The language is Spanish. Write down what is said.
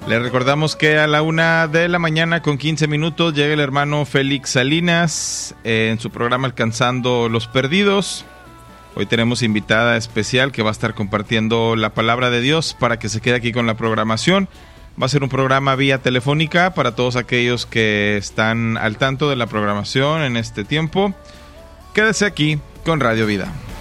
Le recordamos que a la 1:15 a.m. llega el hermano Félix Salinas en su programa Alcanzando los Perdidos. Hoy tenemos invitada especial que va a estar compartiendo la palabra de Dios para que se quede aquí con la programación. Va a ser un programa vía telefónica para todos aquellos que están al tanto de la programación en este tiempo. Quédese aquí con Radio Vida.